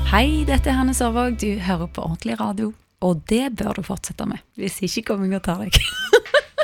Hei, dette Hanne Sørvåg, du hører på Ordentlig Radio, og det bør du fortsette med, hvis ikke kommer jeg og tar deg.